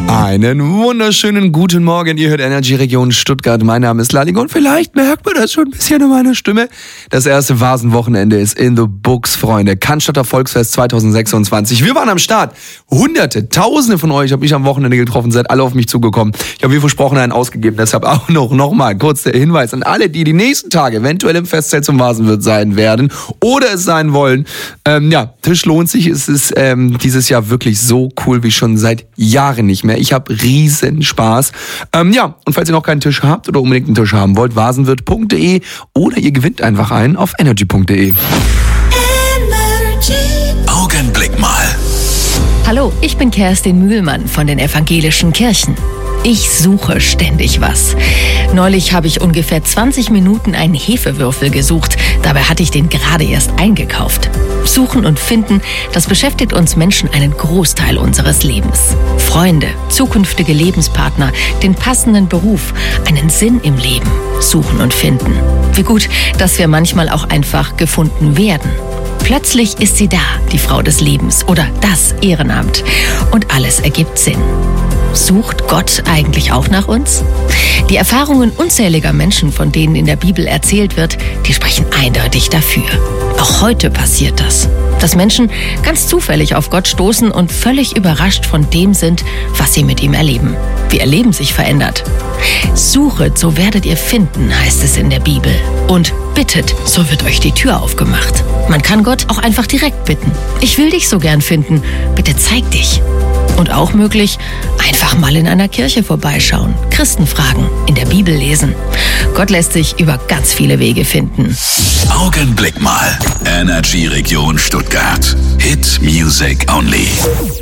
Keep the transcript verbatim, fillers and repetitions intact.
Einen wunderschönen guten Morgen. Ihr hört Energy Region Stuttgart. Mein Name ist Laling und vielleicht merkt man das schon ein bisschen in meiner Stimme. Das erste Vasenwochenende ist in the books, Freunde. Cannstatter Volksfest zwanzig sechsundzwanzig. Wir waren am Start. Hunderte, Tausende von euch habe ich am Wochenende getroffen, seid alle auf mich zugekommen. Ich habe wie versprochen einen ausgegeben. Deshalb auch noch, noch mal kurz der Hinweis an alle, die die nächsten Tage eventuell im Festzelt zum Vasenwirt sein werden oder es sein wollen. Ähm, ja, Tisch lohnt sich. Es ist ähm, dieses Jahr wirklich so cool wie schon seit Jahren nicht mehr. Ich habe riesen Spaß. Ähm, ja, und falls ihr noch keinen Tisch habt oder unbedingt einen Tisch haben wollt, vasenwirt punkt de oder ihr gewinnt einfach einen auf energy punkt de. Augenblick mal. Hallo, ich bin Kerstin Mühlmann von den evangelischen Kirchen. Ich suche ständig was. Neulich habe ich ungefähr zwanzig Minuten einen Hefewürfel gesucht. Dabei hatte ich den gerade erst eingekauft. Suchen und finden, das beschäftigt uns Menschen einen Großteil unseres Lebens. Freunde, zukünftige Lebenspartner, den passenden Beruf, einen Sinn im Leben. Suchen und finden. Wie gut, dass wir manchmal auch einfach gefunden werden. Plötzlich ist sie da, die Frau des Lebens oder das Ehrenamt. Und alles ergibt Sinn. Sucht Gott eigentlich auch nach uns? Die Erfahrungen unzähliger Menschen, von denen in der Bibel erzählt wird, die sprechen eindeutig dafür. Auch heute passiert das, dass Menschen ganz zufällig auf Gott stoßen und völlig überrascht von dem sind, was sie mit ihm erleben. Wie ihr Leben sich verändert. Suchet, so werdet ihr finden, heißt es in der Bibel. Und bittet, so wird euch die Tür aufgemacht. Man kann Gott auch einfach direkt bitten. Ich will dich so gern finden, bitte zeig dich. Und auch möglich, einfach mal in einer Kirche vorbeischauen, Christen fragen, in der Bibel lesen. Gott lässt sich über ganz viele Wege finden. Augenblick mal. Energy Region Stuttgart. Hit Music Only.